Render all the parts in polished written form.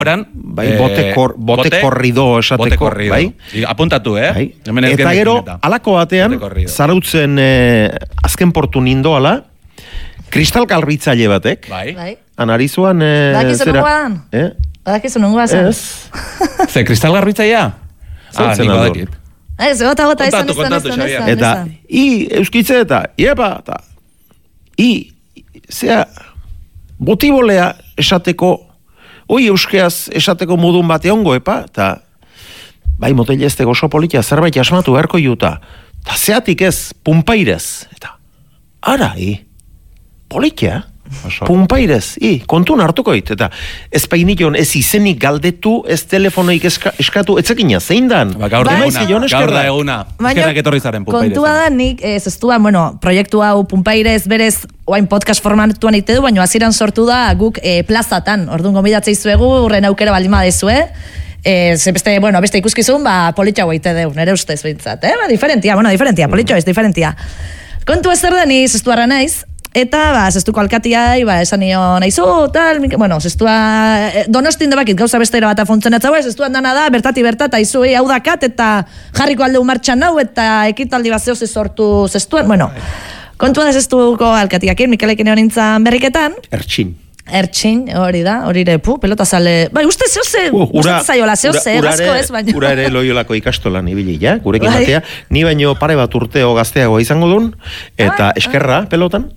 bote korrido esateko, bai? Apuntatu, Eta gero, alako batean, zarautzen azken portu nindoala, kristal garbitzaile batek, anarizuan, Badakizu nungoa zen? Ze, kristal garbitzailea? Zautzen aldor. Ez, gota izan. Eta, euskitze eta, botibolea esateko, euskeaz esateko modun bate ongo, eta, bai, motile ez tego oso politia, zerbait asmatu beharko juta, eta zeatik ez, pumpairez, eta, ara, politia, pumpairez, kontun hartuko dit, eta ez painikion, ez izenik galdetu, ez telefonoik eskatu, etzekina, zein dan? Gaur da eguna, eskerrak etorri zaren pumpairez. Kontua da, nik zestua, proiektu hau pumpairez berez, oain podcast formatuan ite du, baina hasieran sortu da guk plazatan, orduan gomidatzei zuegu, urren aukera baldima dezue, beste ikuskizun, politxau eite deu, nere ustez bintzat, diferentia, politxau ez, diferentia. Kontua zer da, ni zestuarra naiz, eta, zestuko alkatiai, esan nio nahizu, tal, zestua, donostin debakit, gauza bestera bat afontzionatza, zestuan dana da, bertati, aizu, hau dakat, eta jarriko aldeu martxan nau, eta ekitaldi bat zehoz sortu zestuan, kontua da zestuko alkatiakin, Mikelekin egon nintzen berriketan. Ertxin, hori da, hori ere, pelota zale, uste zehoze, zaiola, zehoze, gazko ez, baina. Ura ere Loiolako ikastolan ibili, gurekin batea, ni baino pare bat urteo gazteagoa izango duen, eta eskerra pelotan.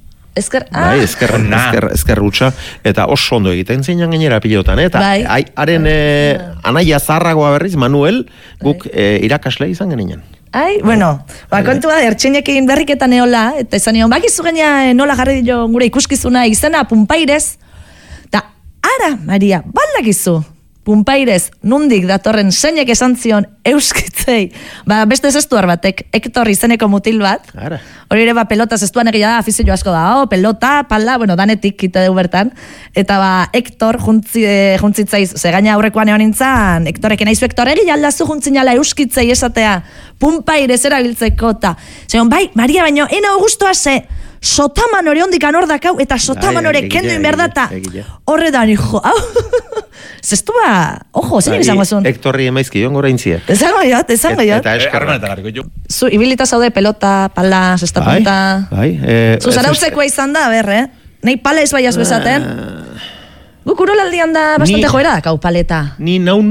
Ezker rutsa, eta oso ondo egiten zeinan gainera pilotan, eta haren anaia zaharragoa berriz, Manuel, guk irakasle izan geninen. Kontua ertxinekin berriketan eola, eta izan nion, bakizu gaina nola jarri jo gure ikuskizuna izena pumpairez, eta ara, Maria, baldakizu, pumpairez, nundik datorren zeinek esan zion euskitzei, beste zestuar batek, Hector izeneko mutil bat, hori ere pelota zestuan egia da, afizio asko da, pelota, pala, danetik kite deu bertan, eta Hector juntzitzaiz, gaina aurrekoan egon nintzen, Hectorekin aizu Hector egia aldazu juntzinala euskitzei esatea, pumpairez erabiltzeko, eta zegoen, Maria baino, ena augustoa ze, sotaman hori ondikan hor dakau, eta sotaman hori kenduin berdata, horre da nijo, zestua, ojo, zein izango zuen? Hectorri emaizki joan gora intzia. Ezango jot. Eta eskarra. Zu, ibilita zaude pelota, pala, zestapunta. Zu, zarautzekoa izan da, Nei pala ez baiaz bezaten. Guk urolaldian da bastante joera, kau paleta. Ni naun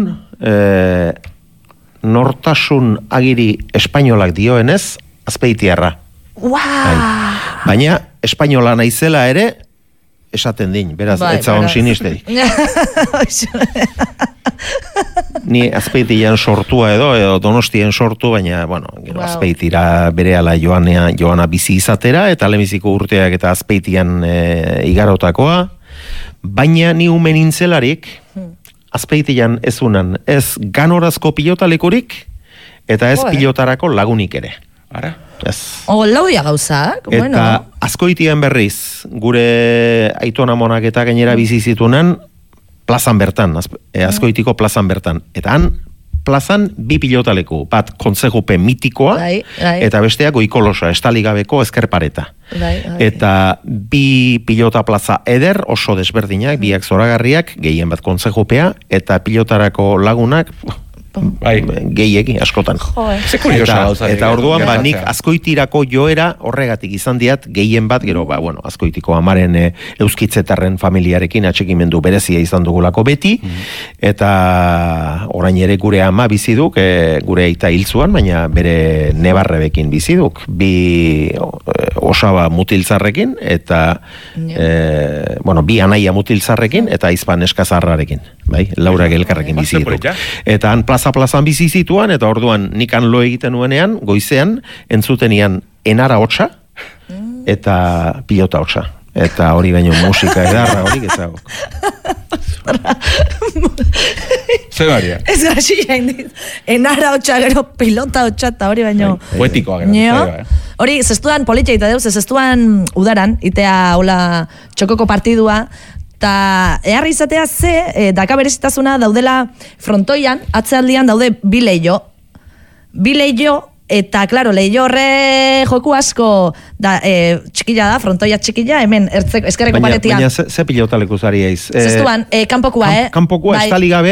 nortasun agiri espainolak dioenez, azpeitiarra. Baina, espainola naizela ere, esaten din, beraz, etzagon sinistei. Ni azpeitian sortua edo Donostien sortu, baina, azpeitira berehala joana bizi izatera, eta lehenbiziko urteak eta azpeitian igarotakoa, baina ni umen intzelarik, azpeitian ez unan, ez ganorazko pilotalekurik, eta ez pilotarako lagunik ere. Ara? Laudia gauzak, eta Azkoitian berriz, gure aitonamonak eta gainera bizi zitunan, plazan bertan, Azkoitiko plazan bertan. Eta han, plazan bi pilotaleku, bat kontzejupe mitikoa, eta besteak goikolosa, estaligabeko ezkerpareta. Eta bi pilota plaza eder, oso desberdinak, biak zoragarriak, gehien bat kontzejupea, eta pilotarako lagunak, gehiegi askotan. Eta orduan, nik Azkoitirako joera horregatik izan diat, gehien bat, gero, Azkoitiko amaren euskitzetarren familiarekin atxekimendu berezia izan dugulako beti, eta orain ere gure ama biziduk, gure aita hiltzuan, baina bere nebarrebekin biziduk, bi osaba mutiltzarrekin, eta bi anaia mutiltzarrekin, eta izpan eskazarrarekin, Laura Gelkarrekin biziduk. Eta han plazan bizi zituan, eta orduan nikan lo egiten nuenean, goizean, entzutenian enara hotxa, eta pilota hotxa. Eta hori baino musika edarra hori gezago. Ze Maria? Ez gara xilla indit. Enara hotxa, gero pilota hotxa, eta hori baino... Poetikoa gara. Hori, zestuan politxa ita deuz, zestuan udaran, itea hola txokoko partidua, eta eharri izatea ze, daka berezitazuna daudela frontoian, atzealdian daude bi leio. Eta, klaro, Leio horre joku asko da, txikila da, frontoia txikila, hemen eskerreko paletian. Baina ze pilotaleko zari eiz? Zestuan, kanpokua, Kanpokua, estali gabe,